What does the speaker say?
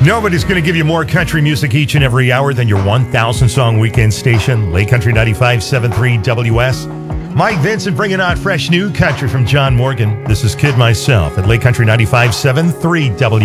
Nobody's going to give you more country music each and every hour than your 1,000 song weekend station, Lake Country 95.73 WS. Mike Vincent bringing out fresh new country from John Morgan. This is Kid Myself at Lake Country 95.73 WS.